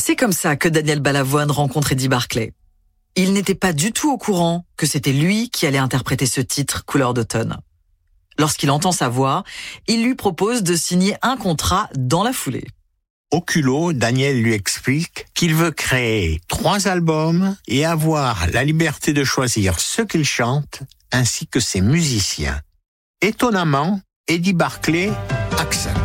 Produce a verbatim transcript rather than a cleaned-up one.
C'est comme ça que Daniel Balavoine rencontre Eddie Barclay. Il n'était pas du tout au courant que c'était lui qui allait interpréter ce titre Couleur d'automne. Lorsqu'il entend sa voix, il lui propose de signer un contrat dans la foulée. Au culot, Daniel lui explique qu'il veut créer trois albums et avoir la liberté de choisir ce qu'il chante ainsi que ses musiciens. Étonnamment, Eddie Barclay accepte.